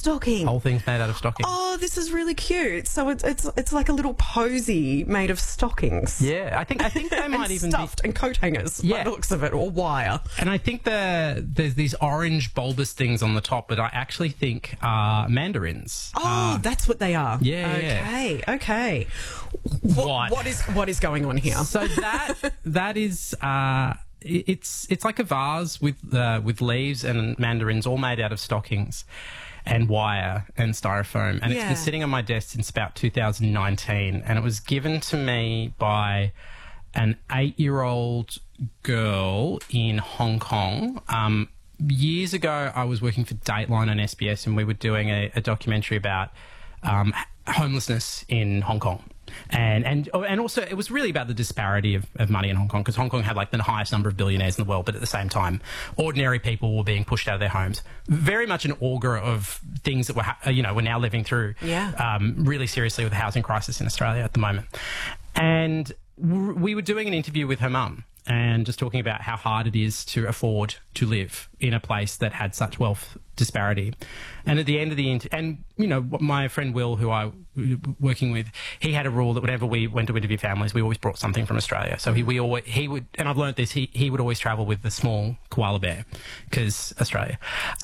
stocking. Whole thing's made out of stocking. Oh, this is really cute. So it's like a little posy made of stockings. Yeah, I think they might even stuffed and coat hangers. Yeah. By the looks of it, or wire. And I think there's these orange bulbous things on the top, but I actually think are mandarins. Oh, that's what they are. Yeah. Okay. What? What is going on here? So that is it's like a vase with leaves and mandarins all made out of stockings and wire and styrofoam, and it's been sitting on my desk since about 2019, and it was given to me by an 8-year-old girl in Hong Kong. Years ago, I was working for Dateline on SBS, and we were doing a documentary about homelessness in Hong Kong. And also it was really about the disparity of money in Hong Kong, because Hong Kong had like the highest number of billionaires in the world, but at the same time ordinary people were being pushed out of their homes. Very much an augur of things that we're now living through really seriously with the housing crisis in Australia at the moment. And we were doing an interview with her mum and just talking about how hard it is to afford to live in a place that had such wealth disparity. And at the end of the and my friend Will, who I was working with, he had a rule that whenever we went to interview families, we always brought something from Australia. So he would, and I've learned this, he would always travel with the small koala bear, because Australia.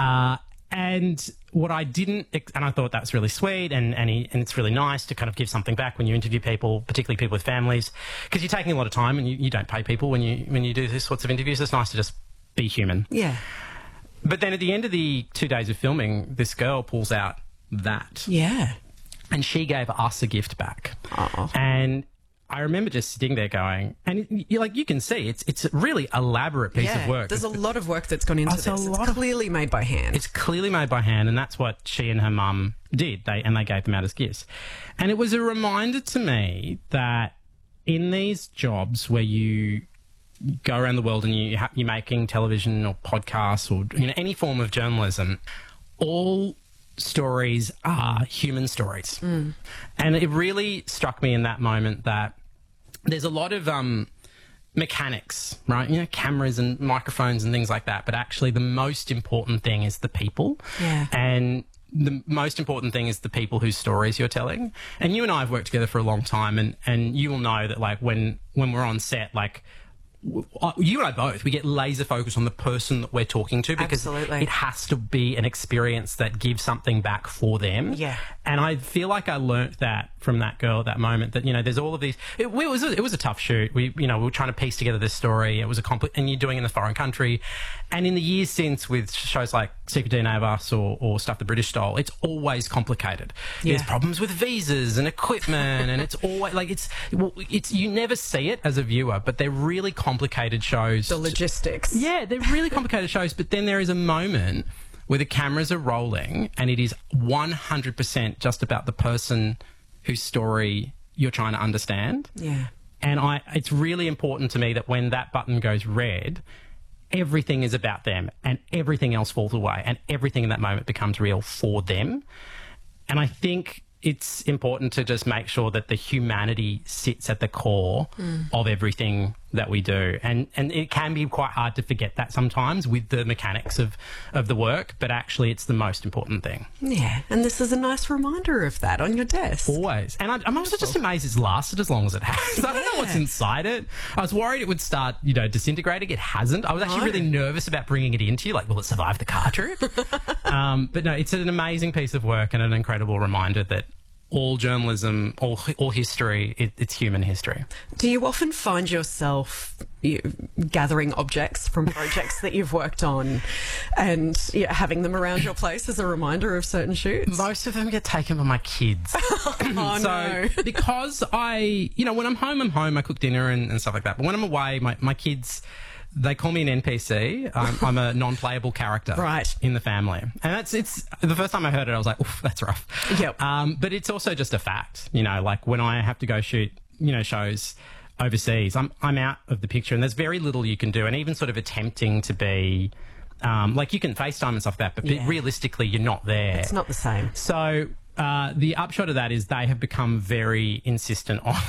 And what I didn't, and I thought that was really sweet, and it's really nice to kind of give something back when you interview people, particularly people with families, because you're taking a lot of time and you don't pay people when you do these sorts of interviews. It's nice to just be human. Yeah. But then at the end of the 2 days of filming, this girl pulls out that. Yeah. And she gave us a gift back. Oh. And I remember just sitting there going, and you can see it's a really elaborate piece of work. There's a lot of work that's gone into this. It's clearly made by hand. It's clearly made by hand, and that's what she and her mum did. They gave them out as gifts. And it was a reminder to me that in these jobs where you go around the world and you're making television or podcasts or any form of journalism, all stories are human stories. And it really struck me in that moment that there's a lot of mechanics, right? Cameras and microphones and things like that, but actually the most important thing is the people. Yeah. And the most important thing is the people whose stories you're telling. And you and I have worked together for a long time, and you will know that like when we're on set, like you and I both, we get laser focused on the person that we're talking to, because it has to be an experience that gives something back for them. Yeah. And I feel like I learnt that from that girl at that moment, that, there's all of these, it was a tough shoot. We were trying to piece together this story. It was and you're doing it in a foreign country. And in the years since, with shows like Secret DNA of Us or Stuff the British Stole, it's always complicated. Yeah. There's problems with visas and equipment, and it's always like, you never see it as a viewer, but they're really complicated shows. The logistics. Yeah, they're really complicated shows, but then there is a moment where the cameras are rolling and it is 100% just about the person whose story you're trying to understand. Yeah. And it's really important to me that when that button goes red, everything is about them and everything else falls away and everything in that moment becomes real for them. And I think it's important to just make sure that the humanity sits at the core of everything that we do. And it can be quite hard to forget that sometimes with the mechanics of the work, but actually it's the most important thing. Yeah, and this is a nice reminder of that on your desk. Always. And I'm also just amazed it's lasted as long as it has. I don't know what's inside it. I was worried it would start, disintegrating. It hasn't. I was actually really nervous about bringing it into you. Like, will it survive the car trip? But no, it's an amazing piece of work and an incredible reminder that all journalism, all history, it's human history. Do you often find yourself gathering objects from projects that you've worked on and having them around your place as a reminder of certain shoots? Most of them get taken by my kids. Oh, no. Because when I'm home, I cook dinner and stuff like that. But when I'm away, my kids, they call me an NPC. I'm a non-playable character in the family. And it's the first time I heard it, I was like, oof, that's rough. Yep. But it's also just a fact, like when I have to go shoot, shows overseas, I'm out of the picture and there's very little you can do. And even sort of attempting to be, like you can FaceTime and stuff like that, but realistically you're not there. It's not the same. So the upshot of that is they have become very insistent on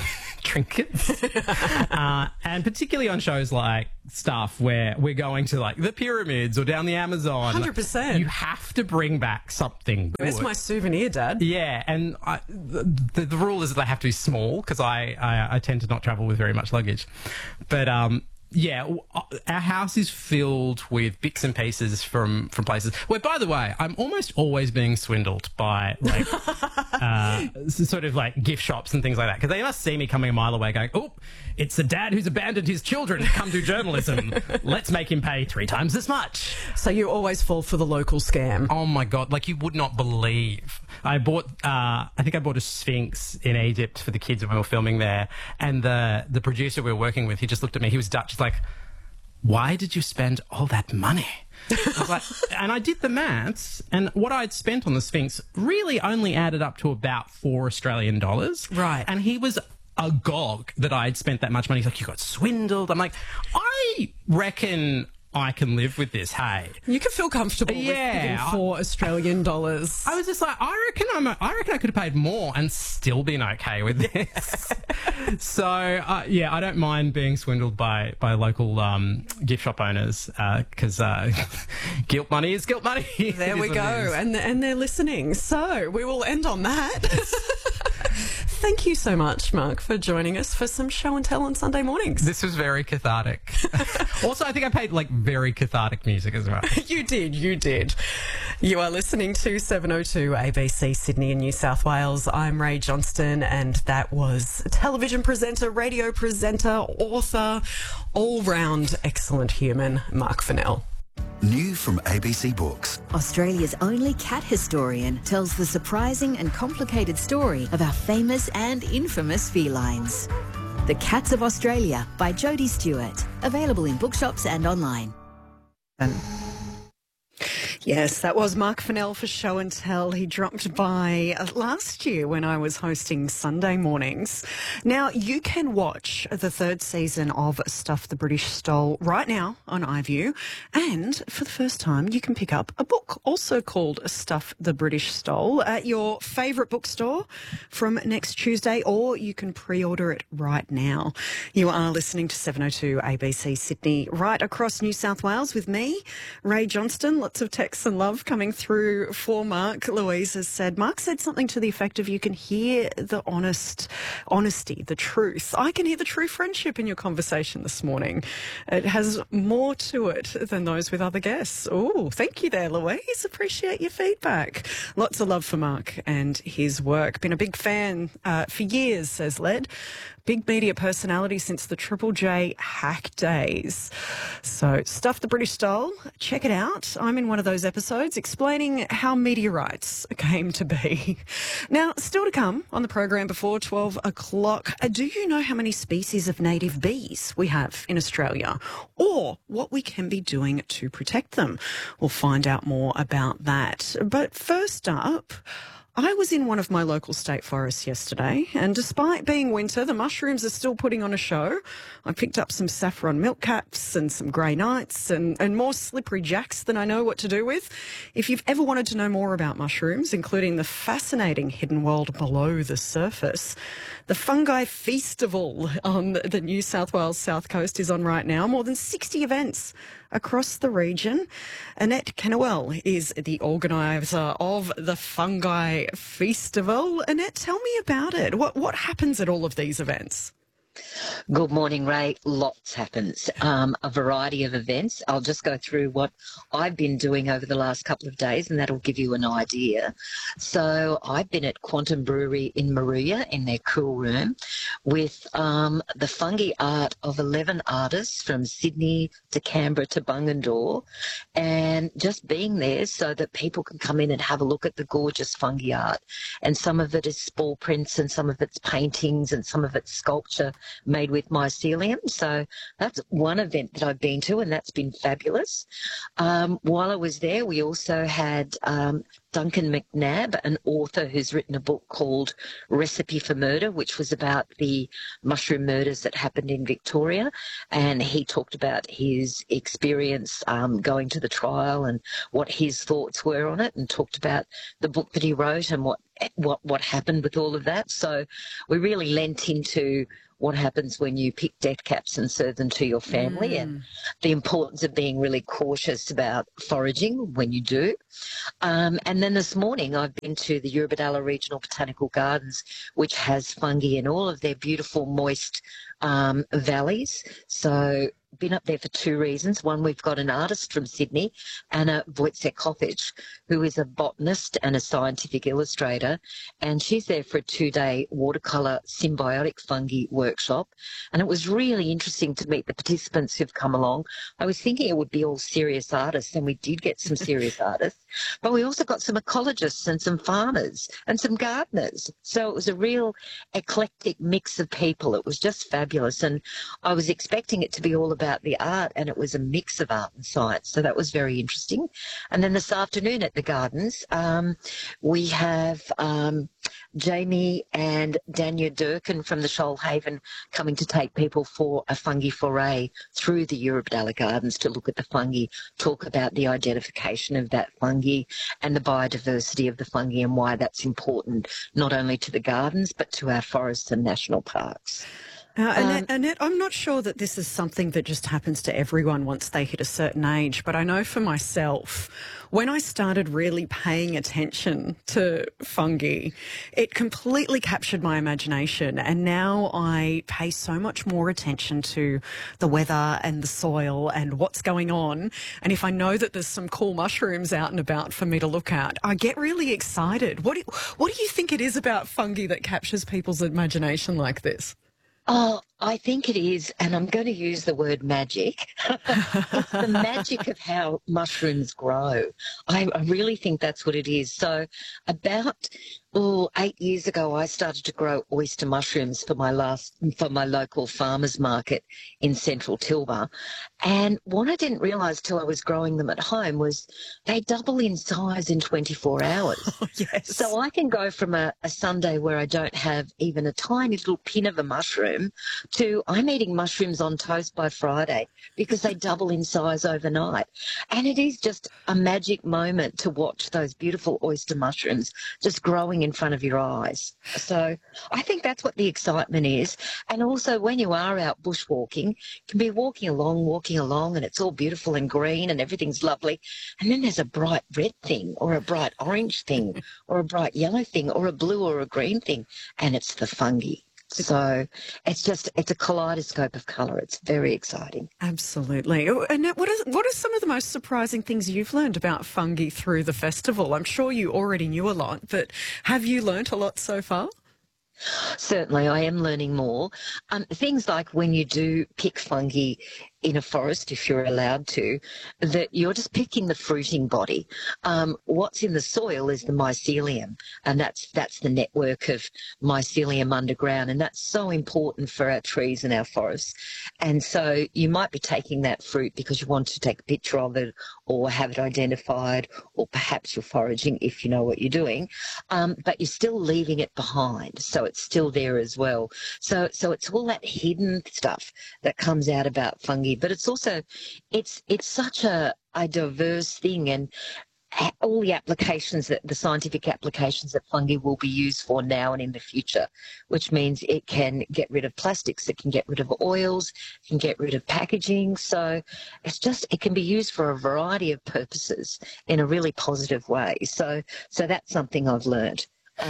trinkets. And particularly on shows like Stuff, where we're going to like the pyramids or down the Amazon. 100%. You have to bring back something good. Where's my souvenir, Dad? Yeah, and the rule is that they have to be small, because I tend to not travel with very much luggage. But yeah, our house is filled with bits and pieces from places where, by the way, I'm almost always being swindled by like sort of like gift shops and things like that, because they must see me coming a mile away going, oh, it's the dad who's abandoned his children to come do journalism. Let's make him pay 3 times as much. So you always fall for the local scam. Oh my God, like you would not believe. I think I bought a Sphinx in Egypt for the kids when we were filming there, and the producer we were working with, he just looked at me, he was Dutch, he's like, why did you spend all that money? I was like, and I did the maths, and what I'd spent on the Sphinx really only added up to about $4 Australian. Right. And he was agog that I'd spent that much money. He's like, you got swindled. I'm like, I reckon I can live with this, hey. You can feel comfortable with giving $4 Australian. I was just like, I reckon I could have paid more and still been okay with this. So, yeah, I don't mind being swindled by local gift shop owners, because guilt money is guilt money. There we go. And they're listening. So we will end on that. Thank you so much, Mark, for joining us for some show and tell on Sunday mornings. This was very cathartic. Also, I think I played like very cathartic music as well. You did. You are listening to 702 ABC Sydney and New South Wales. I'm Ray Johnston, and that was television presenter, radio presenter, author, all-round excellent human, Mark Fennell. New from ABC Books. Australia's only cat historian tells the surprising and complicated story of our famous and infamous felines. The Cats of Australia by Jodie Stewart. Available in bookshops and online. Yes, that was Mark Fennell for Show and Tell. He dropped by last year when I was hosting Sunday mornings. Now, you can watch the 3rd season of Stuff the British Stole right now on iView. And for the first time, you can pick up a book also called Stuff the British Stole at your favourite bookstore from next Tuesday, or you can pre-order it right now. You are listening to 702 ABC Sydney, right across New South Wales with me, Ray Johnston. Lots of texts and love coming through for Mark. Louise has said, Mark said something to the effect of, you can hear the honesty, the truth. I can hear the true friendship in your conversation this morning. It has more to it than those with other guests. Oh, thank you there, Louise. Appreciate your feedback. Lots of love for Mark and his work. Been a big fan for years, says Led. Big media personality since the Triple J hack days. So, Stuff the British Stole, check it out. I'm in one of those episodes explaining how media rights came to be. Now, still to come on the program before 12 o'clock, do you know how many species of native bees we have in Australia, or what we can be doing to protect them? We'll find out more about that. But first up, I was in one of my local state forests yesterday, and despite being winter, the mushrooms are still putting on a show. I picked up some saffron milkcaps and some grey knights and more slippery jacks than I know what to do with. If you've ever wanted to know more about mushrooms, including the fascinating hidden world below the surface, the Fungi Feastival on the New South Wales South Coast is on right now. More than 60 events across the region. Annette Kennewell is the organiser of the Fungi Feastival. Annette, tell me about it. What happens at all of these events? Good morning, Ray. Lots happens. A variety of events. I'll just go through what I've been doing over the last couple of days, and that'll give you an idea. So I've been at Quantum Brewery in Moruya in their cool room with the fungi art of 11 artists from Sydney to Canberra to Bungendore, and just being there so that people can come in and have a look at the gorgeous fungi art. And some of it is spore prints, and some of it's paintings, and some of it's sculpture made with mycelium. So that's one event that I've been to, and that's been fabulous. While I was there, we also had Duncan McNabb, an author who's written a book called Recipe for Murder, which was about the mushroom murders that happened in Victoria. And he talked about his experience going to the trial and what his thoughts were on it, and talked about the book that he wrote and what what happened with all of that. So we really lent into what happens when you pick death caps and serve them to your family, and the importance of being really cautious about foraging when you do. And then this morning I've been to the Eurobodalla Regional Botanical Gardens, which has fungi in all of their beautiful moist valleys. So been up there for two reasons. One, we've got an artist from Sydney, Anna Wojciechowicz, who is a botanist and a scientific illustrator, and she's there for a 2-day watercolour symbiotic fungi workshop. And it was really interesting to meet the participants who've come along. I was thinking it would be all serious artists, and we did get some serious artists, but we also got some ecologists and some farmers and some gardeners. So it was a real eclectic mix of people. It was just fabulous, and I was expecting it to be all about the art, and it was a mix of art and science, so that was very interesting. And then this afternoon at the gardens, we have Jamie and Dania Durkin from the Shoalhaven coming to take people for a fungi foray through the Eurobodalla Gardens to look at the fungi, talk about the identification of that fungi and the biodiversity of the fungi and why that's important not only to the gardens but to our forests and national parks. Annette, I'm not sure that this is something that just happens to everyone once they hit a certain age, but I know for myself, when I started really paying attention to fungi, it completely captured my imagination, and now I pay so much more attention to the weather and the soil and what's going on. And if I know that there's some cool mushrooms out and about for me to look at, I get really excited. What do you think it is about fungi that captures people's imagination like this? Oh, I think it is, and I'm going to use the word magic. It's the magic of how mushrooms grow. I really think that's what it is. So about 8 years ago, I started to grow oyster mushrooms for my local farmers market in central Tilba. And what I didn't realise till I was growing them at home was they double in size in 24 hours. Oh, yes. So I can go from a Sunday where I don't have even a tiny little pin of a mushroom to I'm eating mushrooms on toast by Friday because they double in size overnight. And it is just a magic moment to watch those beautiful oyster mushrooms just growing in front of your eyes. So I think that's what the excitement is. And also when you are out bushwalking, you can be walking along, and it's all beautiful and green and everything's lovely. And then there's a bright red thing or a bright orange thing or a bright yellow thing or a blue or a green thing, and it's the fungi. So it's a kaleidoscope of colour. It's very exciting. Absolutely. And what are some of the most surprising things you've learned about fungi through the festival? I'm sure you already knew a lot, but have you learnt a lot so far? Certainly, I am learning more. Things like when you do pick fungi in a forest, if you're allowed to, that you're just picking the fruiting body. What's in the soil is the mycelium, and that's the network of mycelium underground, and that's so important for our trees and our forests. And so you might be taking that fruit because you want to take a picture of it or have it identified, or perhaps you're foraging if you know what you're doing, but you're still leaving it behind, so it's still there as well. So it's all that hidden stuff that comes out about fungi. But it's also, it's such a diverse thing, and all the applications, the scientific applications that fungi will be used for now and in the future, which means it can get rid of plastics, it can get rid of oils, it can get rid of packaging. So it can be used for a variety of purposes in a really positive way. So that's something I've learned.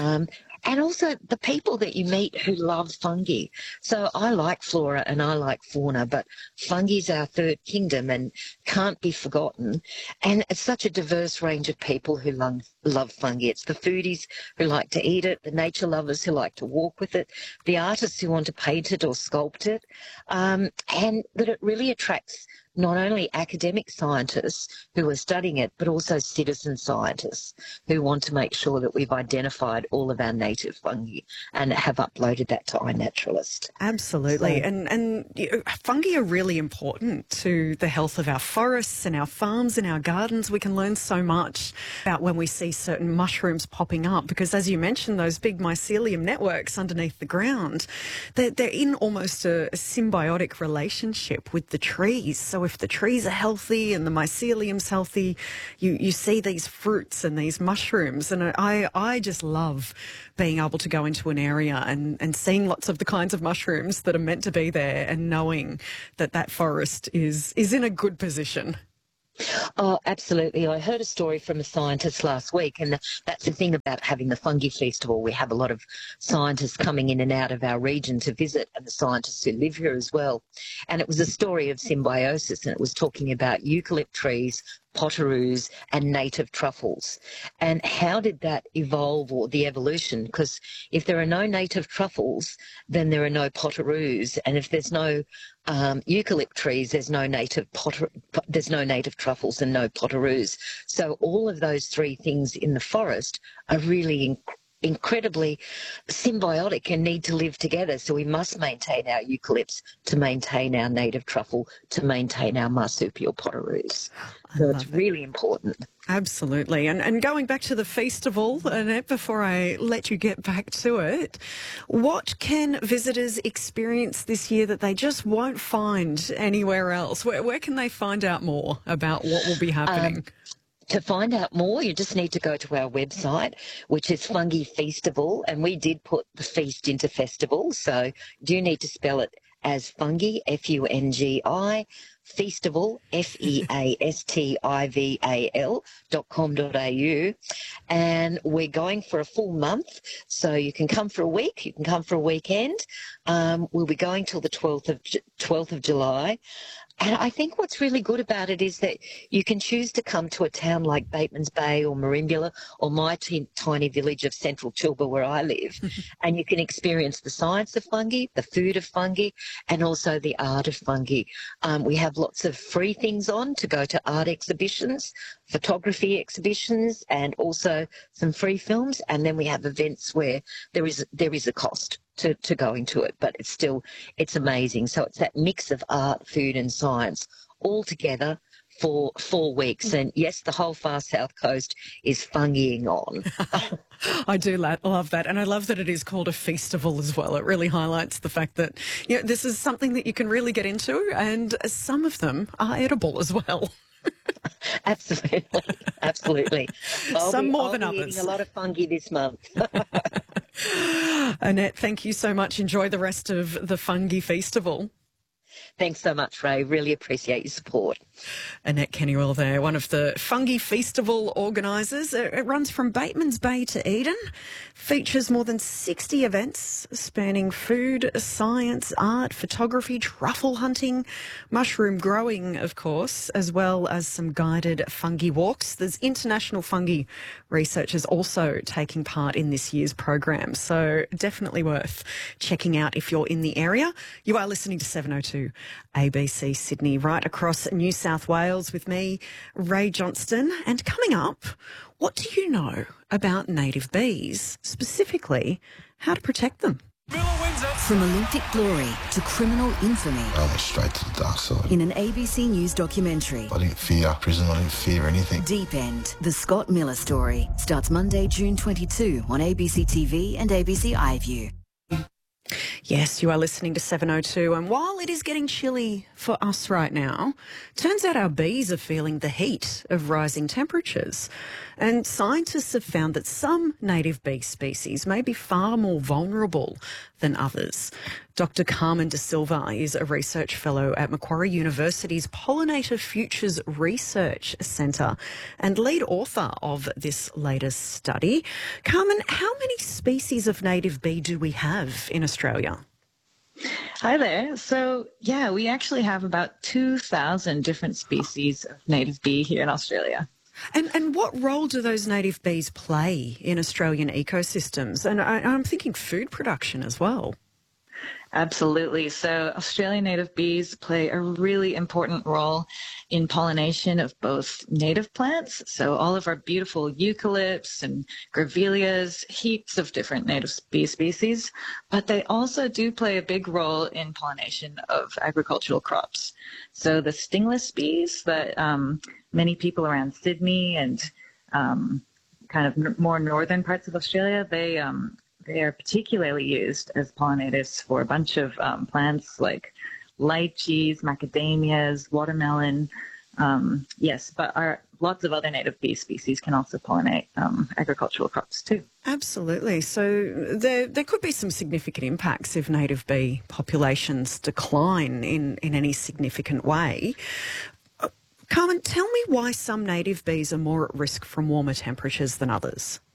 And also the people that you meet who love fungi. So I like flora and I like fauna, but fungi is our third kingdom and can't be forgotten. And it's such a diverse range of people who love fungi. It's the foodies who like to eat it, the nature lovers who like to walk with it, the artists who want to paint it or sculpt it, and that it really attracts not only academic scientists who are studying it, but also citizen scientists who want to make sure that we've identified all of our native fungi and have uploaded that to iNaturalist. Absolutely. So, and fungi are really important to the health of our forests and our farms and our gardens. We can learn so much about when we see certain mushrooms popping up because, as you mentioned, those big mycelium networks underneath the ground, they're in almost a symbiotic relationship with the trees. So So if the trees are healthy and the mycelium's healthy, you see these fruits and these mushrooms. And I just love being able to go into an area and seeing lots of the kinds of mushrooms that are meant to be there and knowing that that forest is in a good position. Oh, absolutely. I heard a story from a scientist last week, and that's the thing about having the Fungi Festival. We have a lot of scientists coming in and out of our region to visit, and the scientists who live here as well. And it was a story of symbiosis, and it was talking about eucalypt trees, potoroos and native truffles. And how did that evolve, or the evolution? Because if there are no native truffles, then there are no potoroos, and if there's no eucalypt trees, there's no native truffles and no potoroos. So all of those three things in the forest are really incredibly symbiotic and need to live together. So we must maintain our eucalypts to maintain our native truffle, to maintain our marsupial potoroos. So it's really important. Absolutely. And going back to the festival, Annette, before I let you get back to it, what can visitors experience this year that they just won't find anywhere else? Where can they find out more about what will be happening? To find out more, you just need to go to our website, which is Fungi Festival, and we did put the feast into festival, so you do need to spell it as fungi, Fungi, Feastival, feastival.com.au, and we're going for a full month, so you can come for a week, you can come for a weekend. We'll be going till the 12th of July. And I think what's really good about it is that you can choose to come to a town like Bateman's Bay or Merimbula or my tiny village of Central Chilba where I live, and you can experience the science of fungi, the food of fungi, and also the art of fungi. We have lots of free things on to go to art exhibitions, photography exhibitions, and also some free films. And then we have events where there is a cost to go into it, but it's amazing. So it's that mix of art, food and science all together for 4 weeks. And yes, the whole far south coast is fungiing on. I do love that. And I love that it is called a festival as well. It really highlights the fact that this is something that you can really get into, and some some are edible as well. Absolutely. Some more than I'll be others. eating a lot of fungi this month. Annette, thank you so much. Enjoy the rest of the Fungi Festival. Thanks so much, Ray. Really appreciate your support. Annette Kennywell there, one of the Fungi Festival organisers. It runs from Bateman's Bay to Eden, features more than 60 events spanning food, science, art, photography, truffle hunting, mushroom growing, of course, as well as some guided fungi walks. There's international fungi researchers also taking part in this year's program, so definitely worth checking out if you're in the area. You are listening to 702 ABC Sydney, right across New South Wales with me, Ray Johnston. And coming up, what do you know about native bees, specifically how to protect them? From Olympic glory to criminal infamy I went straight to the dark side. in an ABC News documentary. I didn't fear prison, I didn't fear anything. Deep End, the Scott Miller story, starts Monday, June 22 on ABC TV and ABC iView. Yes, you are listening to 702, and while it is getting chilly for us right now, turns out our bees are feeling the heat of rising temperatures. And scientists have found that some native bee species may be far more vulnerable than others. Dr. Carmen De Silva is a research fellow at Macquarie University's Pollinator Futures Research Centre and lead author of this latest study. Carmen, how many species of native bee do we have in Australia? Hi there. So, yeah, we actually have about 2,000 different species of native bee here in Australia. And what role do those native bees play in Australian ecosystems? And I'm thinking food production as well. Absolutely. So Australian native bees play a really important role in pollination of both native plants. So all of our beautiful eucalypts and grevilleas, heaps of different native bee species, but they also do play a big role in pollination of agricultural crops. So the stingless bees that many people around Sydney and kind of more northern parts of Australia, they are particularly used as pollinators for a bunch of plants like lychees, macadamias, watermelon. Yes, but lots of other native bee species can also pollinate agricultural crops too. Absolutely. So there could be some significant impacts if native bee populations decline in any significant way. Carmen, tell me why some native bees are more at risk from warmer temperatures than others.